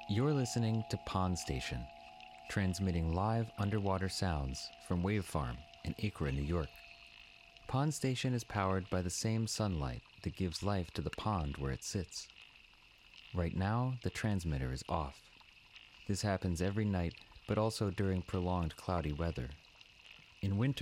You're listening to Pond Station, transmitting live underwater sounds from Wave Farm in Acra, New York. Pond Station is powered by the same sunlight that gives life to the pond where it sits. Right now, the transmitter is off. This happens every night, but also during prolonged cloudy weather. In winter,